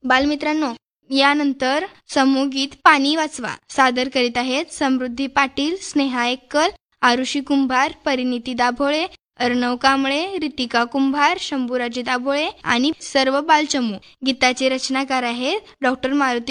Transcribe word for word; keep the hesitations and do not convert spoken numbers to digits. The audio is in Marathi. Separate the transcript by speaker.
Speaker 1: बालमित्रांनो, यानंतर समूहगीत पाणी वाचवा सादर करीत आहेत समृद्धी पाटील, स्नेहा एक्कर, आरुषी कुंभार, परिणिती दाभोळे, अर्णव कांबळे, रितिका कुंभार, शंभूराजे दाभोळे आणि सर्व बालचमू. गीताचे रचनाकार आहेत डॉक्टर मारुती